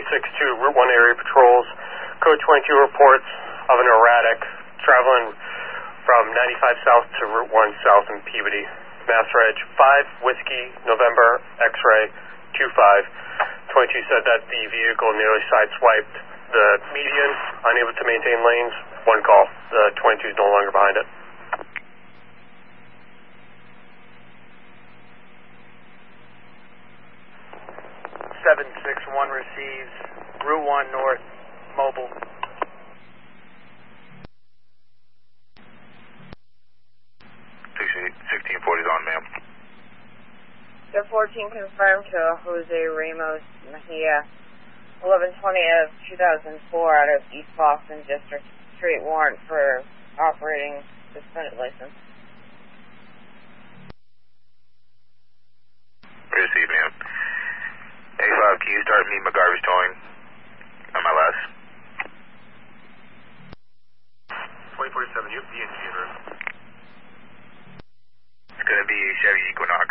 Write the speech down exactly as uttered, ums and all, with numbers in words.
basics to Route one area patrols. Code twenty-two reports of an erratic traveling from ninety-five south to Route one south in Peabody. Mass Reg five Whiskey November X-ray two five. twenty-two said that the vehicle nearly sideswiped the median, unable to maintain lanes. One call. The twenty-two is no longer behind it. seven six one receives Route one North, mobile. sixteen forty is on, ma'am. The fourteen confirmed to Jose Ramos Mejia, eleven twenty of two thousand four out of East Boston District, street warrant for operating suspended license. Receive, ma'am. A five, can you start me McGarvey's towing M L S? twenty forty-seven, you have B N G in route. It's going to be Chevy Equinox.